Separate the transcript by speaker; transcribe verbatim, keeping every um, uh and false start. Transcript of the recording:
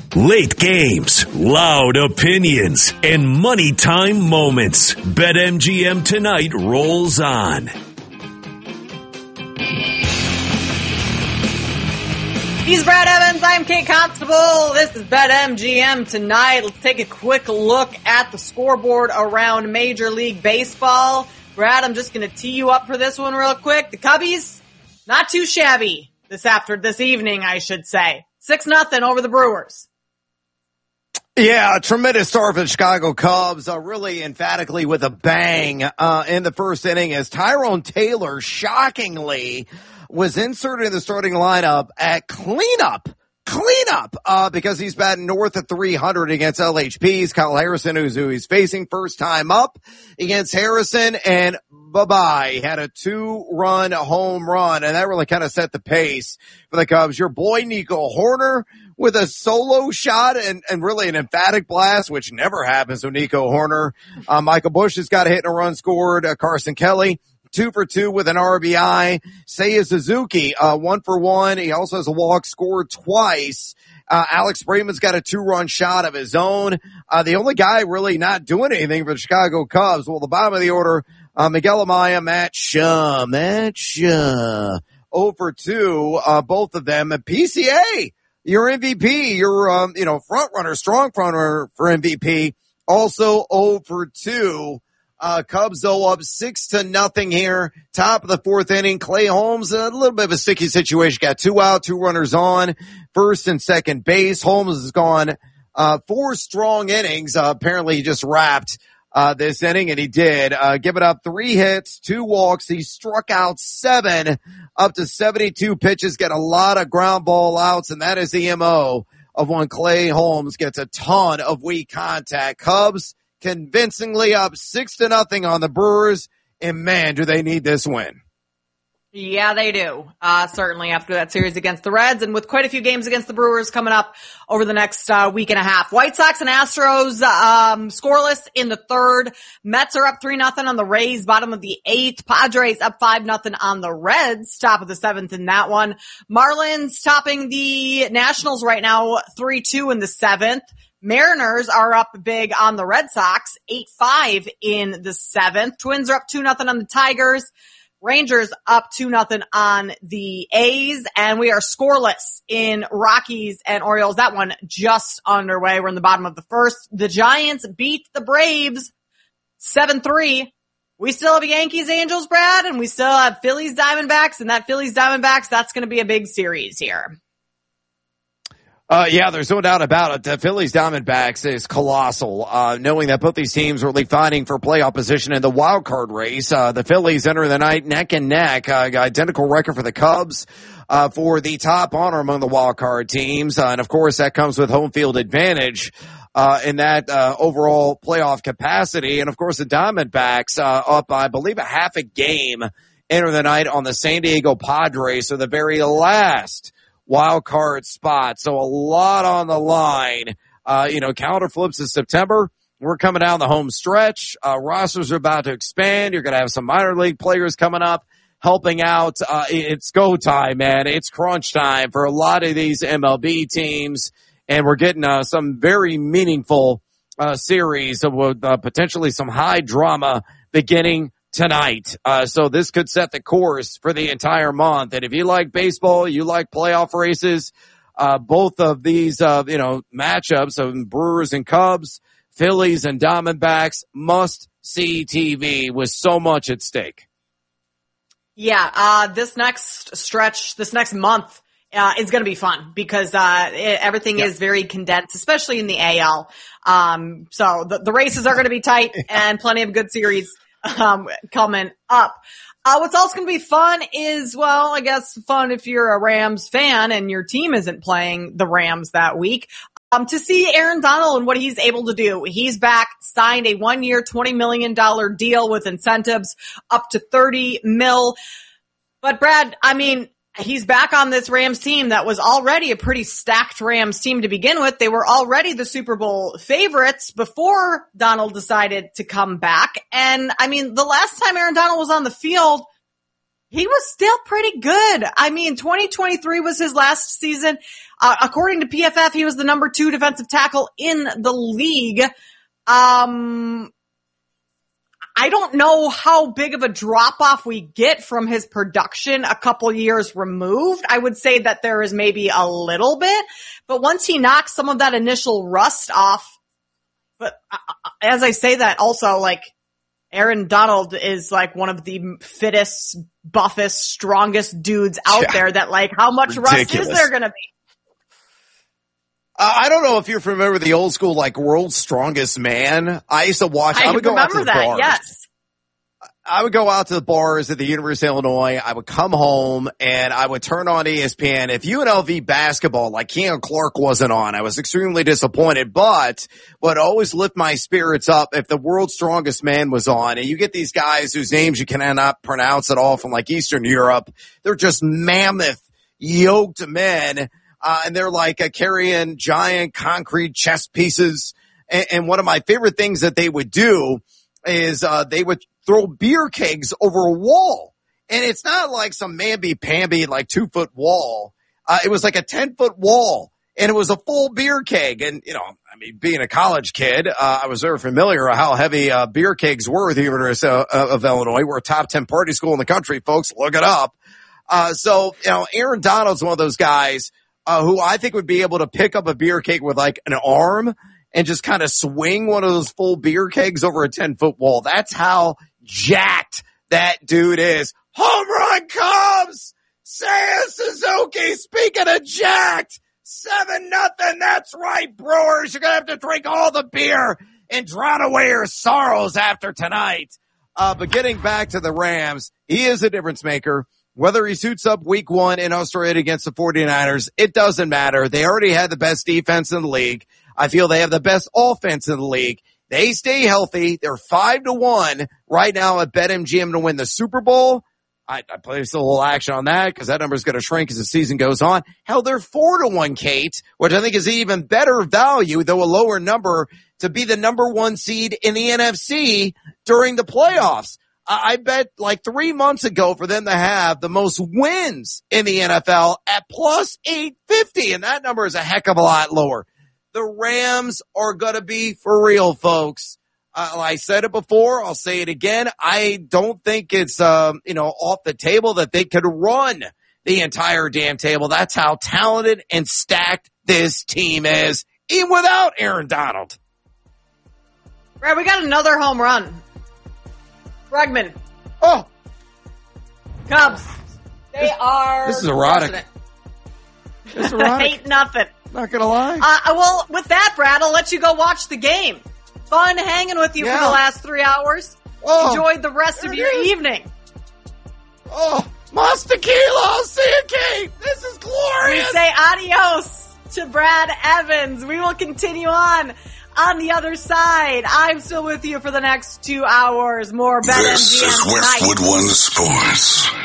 Speaker 1: Late games, loud opinions, and money time moments. BetMGM tonight rolls on.
Speaker 2: He's Brad Evans. I'm Kate Constable. This is BetMGM tonight. Let's take a quick look at the scoreboard around Major League Baseball. Brad, I'm just going to tee you up for this one real quick. The Cubbies, not too shabby this after this evening, I should say. Six nothing over the Brewers.
Speaker 3: Yeah, a tremendous start for the Chicago Cubs, uh, really emphatically with a bang uh, in the first inning as Tyrone Taylor shockingly was inserted in the starting lineup at cleanup, cleanup, uh, because he's batting north of three hundred against L H P's. Kyle Harrison, who's who he's facing first time up against Harrison, and bye-bye. He had a two-run home run, and that really kind of set the pace for the Cubs. Your boy Nico Hoerner with a solo shot and, and really an emphatic blast, which never happens with Nico Hoerner. Uh, Michael Busch has got a hit and a run scored. Uh, Carson Kelly, two for two with an R B I. Seiya Suzuki, uh, one for one. He also has a walk, scored twice. Uh, Alex Bregman's got a two-run shot of his own. Uh, the only guy really not doing anything for the Chicago Cubs, well, the bottom of the order, uh, Miguel Amaya, Matt Shaw, Matt Shaw, oh for two, uh, both of them. And P C A, your M V P, your, um, you know, front runner, strong front runner for M V P, also oh for two. Uh, Cubs though up six to nothing here. Top of the fourth inning. Clay Holmes, a little bit of a sticky situation. Got two out, two runners on, first and second base. Holmes has gone, uh, four strong innings. Uh, apparently he just wrapped, uh, this inning, and he did, uh, give it up three hits, two walks. He struck out seven, up to seventy-two pitches, get a lot of ground ball outs, and that is the M O of when Clay Holmes gets a ton of weak contact. Cubs convincingly up six to nothing on the Brewers, and man, do they need this win.
Speaker 2: Yeah, they do. Uh, certainly after that series against the Reds, and with quite a few games against the Brewers coming up over the next uh, week and a half. White Sox and Astros um scoreless in the third. Mets are up three nothing on the Rays, bottom of the eighth. Padres up five nothing on the Reds, top of the seventh in that one. Marlins topping the Nationals right now, three two in the seventh. Mariners are up big on the Red Sox, eight five in the seventh. Twins are up two nothing on the Tigers. Rangers up two nothing on the A's, and we are scoreless in Rockies and Orioles. That one just underway. We're in the bottom of the first. The Giants beat the Braves seven three. We still have Yankees, Angels, Brad, and we still have Phillies, Diamondbacks, and that Phillies, Diamondbacks, that's going to be a big series here.
Speaker 3: Uh, yeah, there's no doubt about it. The Phillies Diamondbacks is colossal. Uh, knowing that both these teams are really fighting for playoff position in the wild card race. Uh, the Phillies enter the night neck and neck, uh, identical record for the Cubs, uh, for the top honor among the wild card teams. Uh, and of course that comes with home field advantage, uh, in that, uh, overall playoff capacity. And of course the Diamondbacks, uh, up, I believe a half a game enter the night on the San Diego Padres. So the very last wild card spot. So a lot on the line. Uh, you know, calendar flips in September. We're coming down the home stretch. Uh, rosters are about to expand. You're going to have some minor league players coming up, helping out. Uh, it's go time, man. It's crunch time for a lot of these M L B teams. And we're getting, uh, some very meaningful, uh, series with, uh, potentially some high drama beginning tonight. Uh, so this could set the course for the entire month. And if you like baseball, you like playoff races, uh, both of these, uh, you know, matchups of Brewers and Cubs, Phillies and Diamondbacks, must see T V with so much at stake.
Speaker 2: Yeah, uh, this next stretch, this next month, uh, is going to be fun because, uh, it, everything yep. is very condensed, especially in the A L. Um, so the, the races are going to be tight and plenty of good series Um, coming up. Uh, what's also going to be fun is, well, I guess fun if you're a Rams fan and your team isn't playing the Rams that week, um, to see Aaron Donald and what he's able to do. He's back, signed a one year, twenty million dollars deal with incentives up to thirty mil. But Brad, I mean, he's back on this Rams team that was already a pretty stacked Rams team to begin with. They were already the Super Bowl favorites before Donald decided to come back. And I mean, the last time Aaron Donald was on the field, he was still pretty good. I mean, twenty twenty-three was his last season. Uh, according to P F F, he was the number two defensive tackle in the league. Um, I don't know how big of a drop-off we get from his production a couple years removed. I would say that there is maybe a little bit, but once he knocks some of that initial rust off, but as I say that also, like, Aaron Donald is like one of the fittest, buffest, strongest dudes out yeah. there that, like, how much Ridiculous. rust is there going to be?
Speaker 3: Uh, I don't know if you're familiar with the old school, like, World's Strongest Man. I used to watch, I,
Speaker 2: I
Speaker 3: would go out to the
Speaker 2: that,
Speaker 3: bars.
Speaker 2: Yes.
Speaker 3: I would go out to the bars at the University of Illinois. I would come home and I would turn on E S P N. If U N L V basketball, like Keon Clark wasn't on, I was extremely disappointed, but would always lift my spirits up if the World's Strongest Man was on. And you get these guys whose names you cannot pronounce at all from, like, Eastern Europe. They're just mammoth, yoked men. Uh, and they're like uh, carrying giant concrete chess pieces. And, and one of my favorite things that they would do is uh they would throw beer kegs over a wall. And it's not like some mamby-pamby, like, two-foot wall. Uh, it was like a ten-foot wall, and it was a full beer keg. And, you know, I mean, being a college kid, uh, I was very familiar with how heavy uh, beer kegs were at the University of, uh, of Illinois. We're a top ten party school in the country, folks. Look it up. Uh So, you know, Aaron Donald's one of those guys uh who I think would be able to pick up a beer keg with, like, an arm and just kind of swing one of those full beer kegs over a ten-foot wall. That's how jacked that dude is. Home run Cubs! Seiya Suzuki, speaking of jacked, seven nothing. That's right, Brewers. You're going to have to drink all the beer and drown away your sorrows after tonight. Uh, but getting back to the Rams, he is a difference maker. Whether he suits up week one in Australia against the 49ers, it doesn't matter. They already had the best defense in the league. I feel they have the best offense in the league. They stay healthy. They're five to one right now at BetMGM to win the Super Bowl. I, I place a little action on that because that number is going to shrink as the season goes on. Hell, they're four to one, Kate, which I think is even better value, though a lower number, to be the number one seed in the N F C during the playoffs. I, I bet like three months ago for them to have the most wins in the N F L at plus eight fifty, and that number is a heck of a lot lower. The Rams are going to be for real, folks. Uh, I said it before. I'll say it again. I don't think it's, um, you know, off the table that they could run the entire damn table. That's how talented and stacked this team is, even without Aaron Donald.
Speaker 2: Right, we got another home run. Bregman.
Speaker 3: Oh.
Speaker 2: Cubs. They
Speaker 3: this,
Speaker 2: are.
Speaker 3: This is erotic. This is erotic.
Speaker 2: Ain't nothing.
Speaker 3: Not gonna lie.
Speaker 2: Uh, well, with that, Brad, I'll let you go watch the game. Fun hanging with you yeah. for the last three hours. Oh, enjoy the rest of your evening.
Speaker 3: Oh, mas tequila. I'll see you, Kate. This is glorious.
Speaker 2: We say adios to Brad Evans. We will continue on on the other side. I'm still with you for the next two hours. More BetMGM
Speaker 4: This is Westwood One Sports.